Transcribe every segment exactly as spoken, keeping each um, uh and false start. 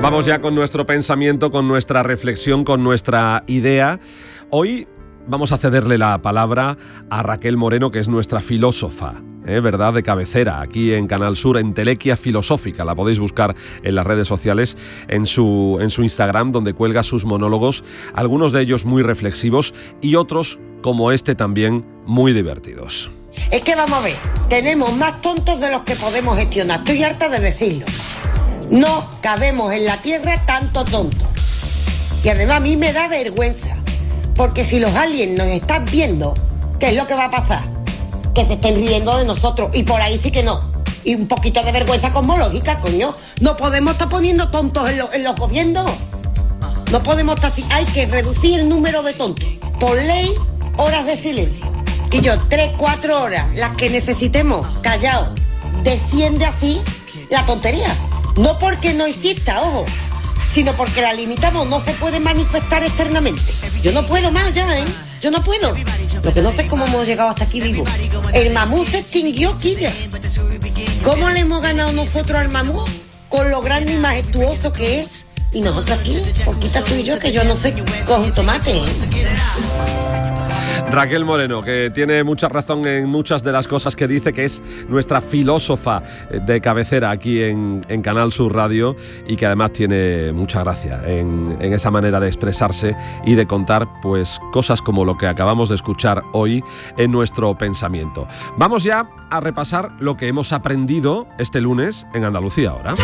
Vamos ya con nuestro pensamiento, con nuestra reflexión, con nuestra idea. Hoy vamos a cederle la palabra a Raquel Moreno, que es nuestra filósofa, ¿eh? ¿verdad?, de cabecera, aquí en Canal Sur, Entelequia Filosófica. La podéis buscar en las redes sociales, en su, en su Instagram, donde cuelga sus monólogos, algunos de ellos muy reflexivos y otros, como este también, muy divertidos. Es que vamos a ver, tenemos más tontos de los que podemos gestionar. Estoy harta de decirlo. No cabemos en la tierra tanto tonto. Y además a mí me da vergüenza, porque si los aliens nos están viendo, ¿qué es lo que va a pasar? Que se estén riendo de nosotros, y por ahí sí que no. Y un poquito de vergüenza cosmológica, coño. No podemos estar poniendo tontos en, lo, en los gobiernos. No podemos estar así. Hay que reducir el número de tontos. Por ley, horas de silencio. Y yo, tres, cuatro horas, las que necesitemos, callados. Desciende así la tontería. No porque no exista, ojo, sino porque la limitamos, no se puede manifestar externamente. Yo no puedo más ya, ¿eh? Yo no puedo. Lo que no sé es cómo hemos llegado hasta aquí vivos. El mamut se extinguió, Quilla. ¿Cómo le hemos ganado nosotros al mamut? Con lo grande y majestuoso que es. Y nosotros aquí, poquita tú y yo, que yo no sé, cojo un tomate, ¿eh? Raquel Moreno, que tiene mucha razón en muchas de las cosas que dice, que es nuestra filósofa de cabecera aquí en, en Canal Sur Radio, y que además tiene mucha gracia en, en esa manera de expresarse y de contar pues cosas como lo que acabamos de escuchar hoy en nuestro pensamiento. Vamos ya a repasar lo que hemos aprendido este lunes en Andalucía Ahora.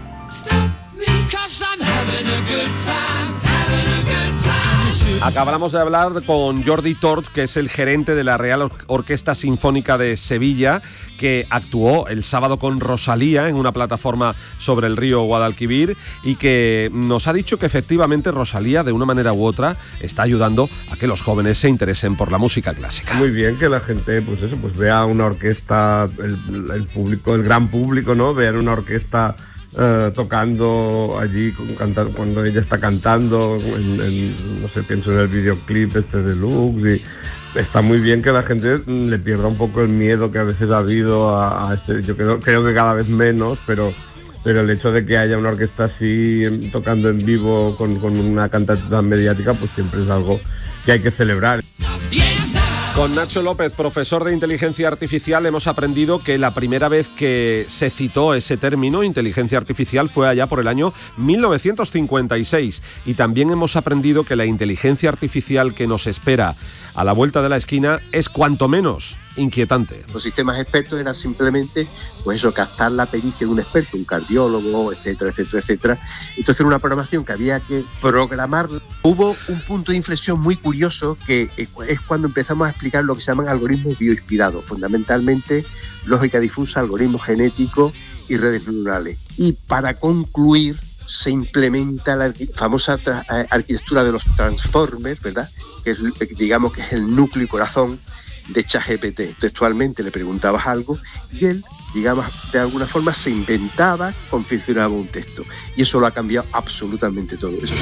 Acabamos de hablar con Jordi Tort, que es el gerente de la Real Orquesta Sinfónica de Sevilla, que actuó el sábado con Rosalía en una plataforma sobre el río Guadalquivir, y que nos ha dicho que efectivamente Rosalía, de una manera u otra, está ayudando a que los jóvenes se interesen por la música clásica. Muy bien que la gente, pues eso, pues vea una orquesta, el, el público, el gran público, ¿no? Vean una orquesta Uh, tocando allí con, cantar, cuando ella está cantando, en, en, no sé, pienso en el videoclip este de Lux, y está muy bien que la gente le pierda un poco el miedo que a veces ha habido a, a este, yo creo, creo que cada vez menos, pero pero el hecho de que haya una orquesta así tocando en vivo con, con una cantante tan mediática, pues siempre es algo que hay que celebrar. Con Nacho López, profesor de inteligencia artificial, hemos aprendido que la primera vez que se citó ese término, inteligencia artificial, fue allá por el año mil novecientos cincuenta y seis. Y también hemos aprendido que la inteligencia artificial que nos espera a la vuelta de la esquina es cuanto menos inquietante. Los sistemas expertos era simplemente, pues eso, captar la pericia de un experto, un cardiólogo, etcétera, etcétera, etcétera. Entonces era una programación que había que programar. Hubo un punto de inflexión muy curioso, que es cuando empezamos a explicar lo que se llaman algoritmos bioinspirados, fundamentalmente lógica difusa, algoritmos genéticos y redes neuronales. Y para concluir, se implementa la famosa tra- arquitectura de los transformers, ¿verdad? Que es, digamos, que es el núcleo y corazón de ChatGPT. Textualmente le preguntabas algo y él, digamos, de alguna forma se inventaba, confeccionaba un texto. Y eso lo ha cambiado absolutamente todo. Eso.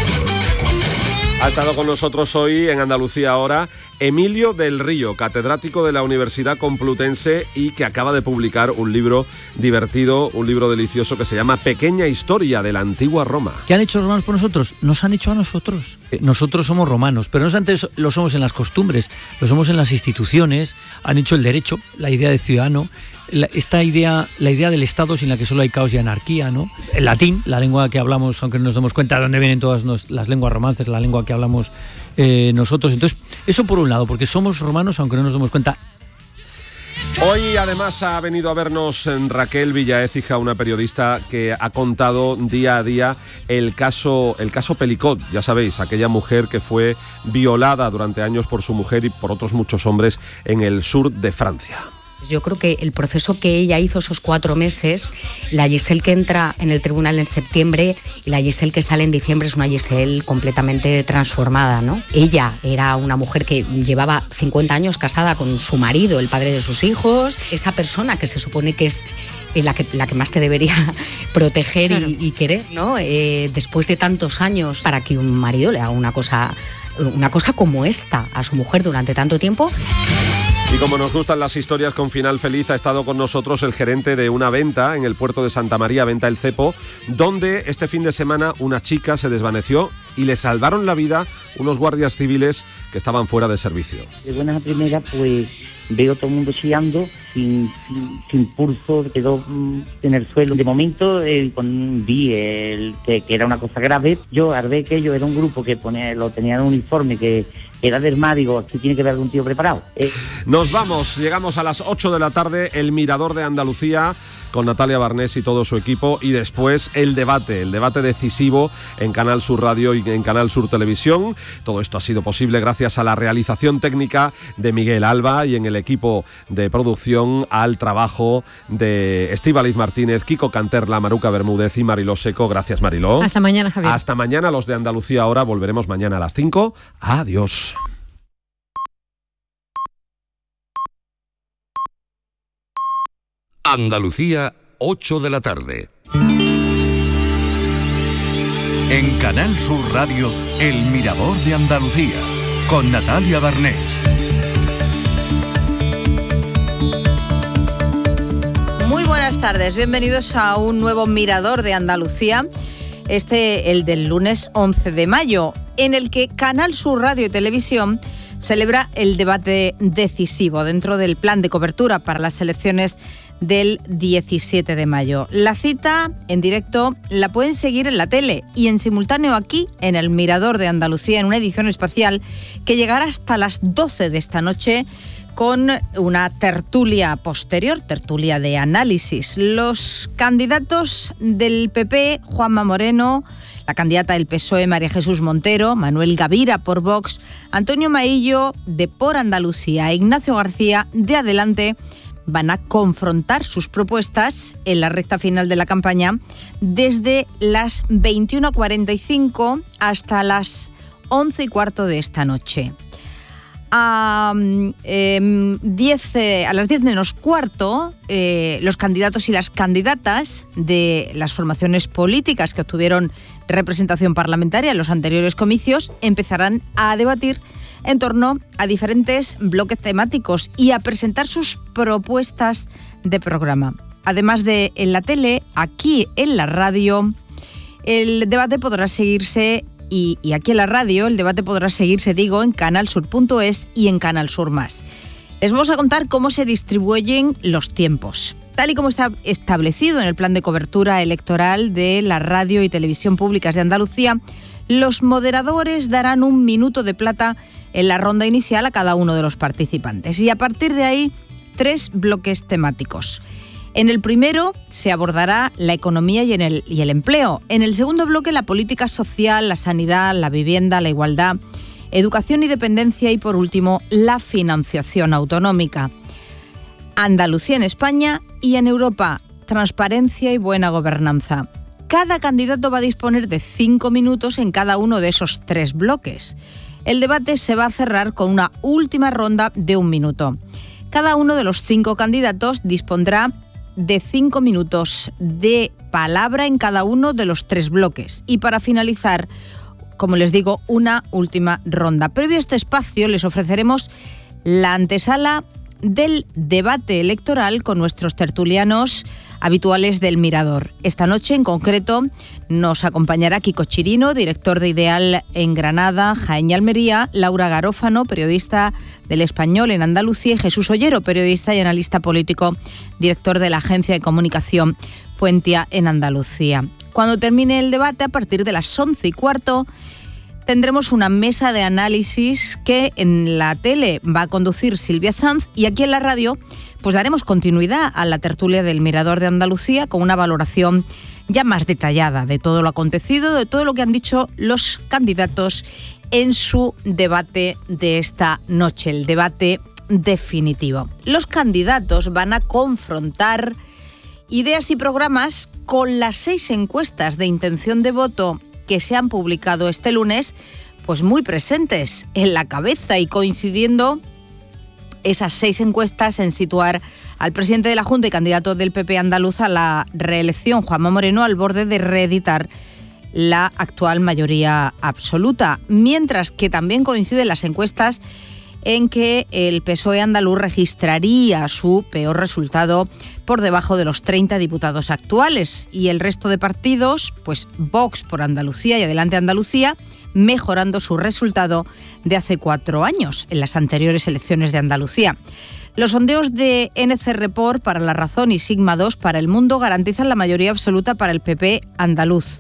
Ha estado con nosotros hoy en Andalucía Ahora Emilio del Río, catedrático de la Universidad Complutense, y que acaba de publicar un libro divertido, un libro delicioso que se llama Pequeña Historia de la Antigua Roma. ¿Qué han hecho los romanos por nosotros? Nos han hecho a nosotros. Eh, nosotros somos romanos, pero no solamente lo somos en las costumbres, lo somos en las instituciones, han hecho el derecho, la idea de ciudadano, la, esta idea, la idea del Estado sin la que solo hay caos y anarquía, ¿no? El latín, la lengua que hablamos, aunque no nos demos cuenta de dónde vienen todas nos, las lenguas romances, la lengua que hablamos eh, nosotros. Entonces, eso por un lado, porque somos romanos aunque no nos demos cuenta. Hoy además ha venido a vernos Raquel Villaécija, una periodista que ha contado día a día el caso, el caso Pelicot, ya sabéis, aquella mujer que fue violada durante años por su mujer y por otros muchos hombres en el sur de Francia. Yo creo que el proceso que ella hizo esos cuatro meses, la Giselle que entra en el tribunal en septiembre y la Giselle que sale en diciembre, es una Giselle completamente transformada, ¿no? Ella era una mujer que llevaba cincuenta años casada con su marido, el padre de sus hijos, esa persona que se supone que es la que, la que más te debería proteger, claro, y, y querer, ¿no? Eh, después de tantos años, para que un marido le haga una cosa, una cosa como esta a su mujer durante tanto tiempo. Y como nos gustan las historias con final feliz, ha estado con nosotros el gerente de una venta en el puerto de Santa María, Venta El Cepo, donde este fin de semana una chica se desvaneció y le salvaron la vida unos guardias civiles que estaban fuera de servicio. De buenas a primeras, pues veo todo el mundo chillando, sin, sin, sin pulso, quedó mm, en el suelo. De momento eh, con, vi el, que, que era una cosa grave. Yo, al ver que ellos era un grupo que ponía, lo tenían un uniforme que era del mar, digo, aquí tiene que haber algún tío preparado. Eh. Nos vamos, llegamos a las ocho de la tarde, el Mirador de Andalucía, con Natalia Barnés y todo su equipo, y después el debate, el debate decisivo en Canal Sur Radio y en Canal Sur Televisión. Todo esto ha sido posible gracias a la realización técnica de Miguel Alba y en el equipo de producción al trabajo de Estíbaliz Martínez, Kiko Canterla, Maruca Bermúdez y Mariló Seco. Gracias, Mariló. Hasta mañana, Javier. Hasta mañana, los de Andalucía ahora. Volveremos mañana a las cinco. Adiós. Andalucía, ocho de la tarde. En Canal Sur Radio, El Mirador de Andalucía, con Natalia Barnés. Muy buenas tardes, bienvenidos a un nuevo Mirador de Andalucía, este el del lunes once de mayo, en el que Canal Sur Radio y Televisión celebra el debate decisivo dentro del plan de cobertura para las elecciones del diecisiete de mayo. La cita en directo la pueden seguir en la tele y en simultáneo aquí en el Mirador de Andalucía, en una edición especial que llegará hasta las doce de esta noche con una tertulia posterior, tertulia de análisis. Los candidatos del P P, Juanma Moreno, la candidata del P S O E, María Jesús Montero, Manuel Gavira por Vox, Antonio Maillo de Por Andalucía e Ignacio García de Adelante van a confrontar sus propuestas en la recta final de la campaña desde las veintiuna cuarenta y cinco hasta las once y cuarto de esta noche. A, eh, diez, eh, a las diez menos cuarto, eh, los candidatos y las candidatas de las formaciones políticas que obtuvieron representación parlamentaria en los anteriores comicios empezarán a debatir en torno a diferentes bloques temáticos y a presentar sus propuestas de programa. Además de en la tele, aquí en la radio, el debate podrá seguirse Y, y aquí en la radio el debate podrá seguirse, digo, en canal sur punto es y en Canal Sur Más. Les vamos a contar cómo se distribuyen los tiempos. Tal y como está establecido en el plan de cobertura electoral de la radio y televisión públicas de Andalucía, los moderadores darán un minuto de plata en la ronda inicial a cada uno de los participantes. Y a partir de ahí, tres bloques temáticos. En el primero se abordará la economía y, en el, y el empleo. En el segundo bloque, la política social, la sanidad, la vivienda, la igualdad, educación y dependencia y, por último, la financiación autonómica. Andalucía en España y en Europa, transparencia y buena gobernanza. Cada candidato va a disponer de cinco minutos en cada uno de esos tres bloques. El debate se va a cerrar con una última ronda de un minuto. Cada uno de los cinco candidatos dispondrá de cinco minutos de palabra en cada uno de los tres bloques. Y para finalizar, como les digo, una última ronda. Previo a este espacio les ofreceremos la antesala del debate electoral con nuestros tertulianos habituales del Mirador. Esta noche en concreto nos acompañará Kiko Chirino, director de Ideal en Granada, Jaén y Almería, Laura Garófano, periodista del Español en Andalucía, y Jesús Ollero, periodista y analista político, director de la agencia de comunicación Puentia en Andalucía. Cuando termine el debate, a partir de las once y cuarto, tendremos una mesa de análisis que en la tele va a conducir Silvia Sanz y aquí en la radio pues daremos continuidad a la tertulia del Mirador de Andalucía con una valoración ya más detallada de todo lo acontecido, de todo lo que han dicho los candidatos en su debate de esta noche, el debate definitivo. Los candidatos van a confrontar ideas y programas con las seis encuestas de intención de voto que se han publicado este lunes, pues muy presentes en la cabeza y coincidiendo esas seis encuestas en situar al presidente de la Junta y candidato del P P andaluz a la reelección, Juanma Moreno, al borde de reeditar la actual mayoría absoluta. Mientras que también coinciden las encuestas en que el P S O E andaluz registraría su peor resultado por debajo de los treinta diputados actuales, y el resto de partidos, pues Vox por Andalucía y Adelante Andalucía, mejorando su resultado de hace cuatro años, en las anteriores elecciones de Andalucía. Los sondeos de N C Report para La Razón y Sigma dos para El Mundo garantizan la mayoría absoluta para el P P andaluz.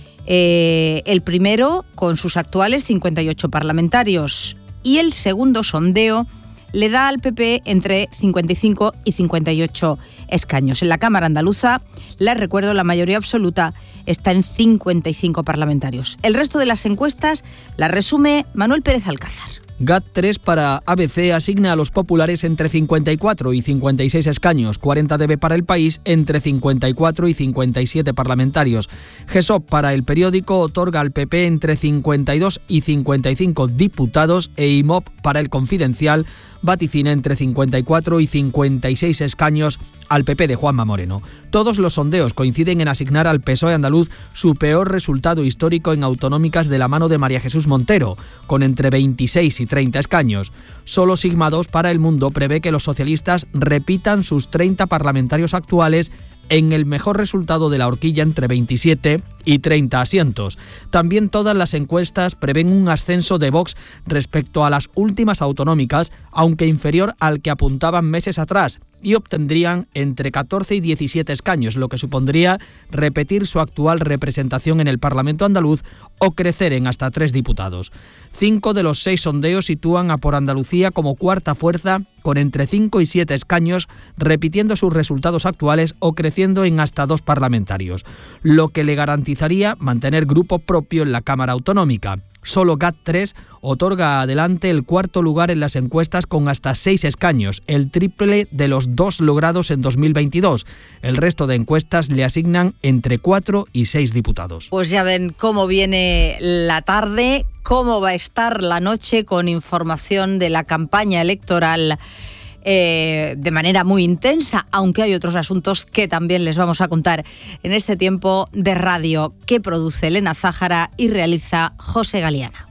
Eh, el primero con sus actuales cincuenta y ocho parlamentarios, y el segundo sondeo le da al P P entre cincuenta y cinco y cincuenta y ocho escaños. En la Cámara andaluza, les recuerdo, la mayoría absoluta está en cincuenta y cinco parlamentarios. El resto de las encuestas las resume Manuel Pérez Alcázar. G A T tres para A B C asigna a los populares entre cincuenta y cuatro y cincuenta y seis escaños, cuarenta D B para El País entre cincuenta y cuatro y cincuenta y siete parlamentarios. G S O P para El Periódico otorga al P P entre cincuenta y dos y cincuenta y cinco diputados e I M O P para El Confidencial vaticina entre cincuenta y cuatro y cincuenta y seis escaños al P P de Juanma Moreno. Todos los sondeos coinciden en asignar al P S O E andaluz su peor resultado histórico en autonómicas de la mano de María Jesús Montero, con entre veintiséis y treinta escaños. Solo Sigma dos para El Mundo prevé que los socialistas repitan sus treinta parlamentarios actuales en el mejor resultado de la horquilla entre veintisiete y treinta asientos. También todas las encuestas prevén un ascenso de Vox respecto a las últimas autonómicas, aunque inferior al que apuntaban meses atrás, y obtendrían entre catorce y diecisiete escaños, lo que supondría repetir su actual representación en el Parlamento andaluz o crecer en hasta tres diputados. Cinco de los seis sondeos sitúan a Por Andalucía como cuarta fuerza, con entre cinco y siete escaños, repitiendo sus resultados actuales o creciendo en hasta dos parlamentarios, lo que le garantizaría mantener grupo propio en la Cámara Autonómica. Solo G A T tres otorga a Adelante el cuarto lugar en las encuestas con hasta seis escaños, el triple de los dos logrados en dos mil veintidós. El resto de encuestas le asignan entre cuatro y seis diputados. Pues ya ven cómo viene la tarde, cómo va a estar la noche, con información de la campaña electoral Eh, de manera muy intensa, aunque hay otros asuntos que también les vamos a contar en este tiempo de radio que produce Elena Zájara y realiza José Galiana.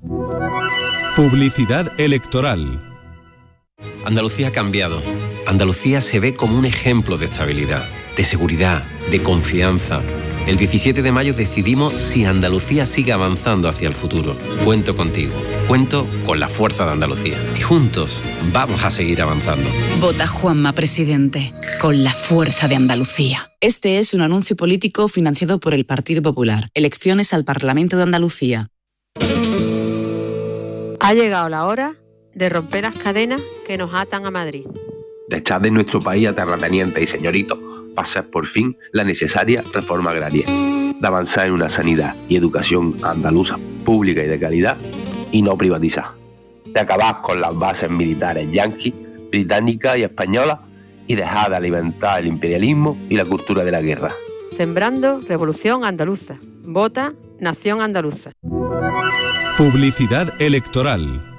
Publicidad electoral. Andalucía ha cambiado. Andalucía se ve como un ejemplo de estabilidad, de seguridad, de confianza. El diecisiete de mayo decidimos si Andalucía sigue avanzando hacia el futuro. Cuento contigo, cuento con la fuerza de Andalucía. Y juntos vamos a seguir avanzando. Vota Juanma Presidente, con la fuerza de Andalucía. Este es un anuncio político financiado por el Partido Popular. Elecciones al Parlamento de Andalucía. Ha llegado la hora de romper las cadenas que nos atan a Madrid. De echar de nuestro país a terratenientes y señoritos, pasar por fin la necesaria reforma agraria, de avanzar en una sanidad y educación andaluza pública y de calidad y no privatizar, de acabar con las bases militares yanquis, británicas y españolas y dejar de alimentar el imperialismo y la cultura de la guerra. Sembrando Revolución Andaluza. Vota Nación Andaluza. Publicidad electoral.